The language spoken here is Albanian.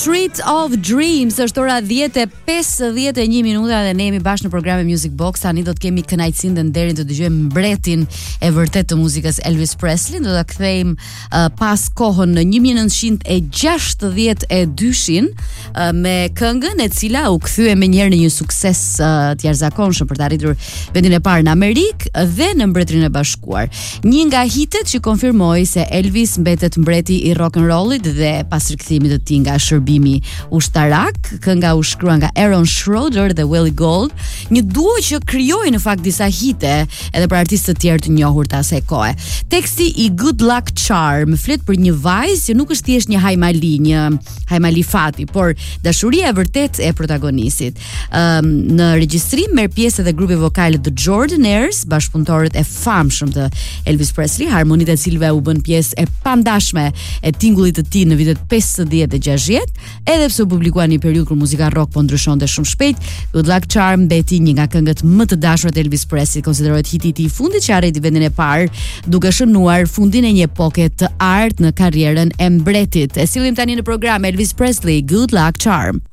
Street of Dreams, është ora 10:51 minuta dhe ne jemi bashkë në programin Music Box. Tani do të kemi kënaqësinë dhe nderin të dëgjojmë mbretin e vërtet të muzikës Elvis Presley. Do ta kthejmë pas kohën në 1962 me këngën e cila u kthye menjëherë në një sukses të jashtëzakonshëm për të arritur vendin e parë në Amerikë dhe në Mbretërinë e Bashkuar. Një nga hitet që konfirmoi se Elvis mbetet mbreti i rock and rollit dhe pas rikthimit të tij nga shërbimi ushtarak, kënga u shkrua nga Aaron Schroeder dhe Willie Gold, një duo që krijoi në fakt disa hite edhe për artistë të tjerë të njohur të asaj kohe. Teksti i Good Luck Charm flet për një vajzë që nuk është thjesht një hajmali fati, por dashuria e vërtet e protagonistit. Në regjistrim merr pjesë edhe grupi vokal The Jordanaires, bashkëpunëtorët e famshëm të Elvis Presley, harmonitë e cilëve u bën pjesë e pandashme e tingullit të tij në vitet 50 dhe 60, edhe pse u publikua në një periudhë kur muzika rock po ndryshonte shumë shpejt. Good Luck Charm mbeti një nga këngët më të dashura të Elvis Presley, konsiderohet hiti i tij i fundit që arriti vendin e parë, duke shënuar fundin e një epoke të artë në karrierën e mbretit. E sillim tani në program Elvis Presley, Good Luck Charm.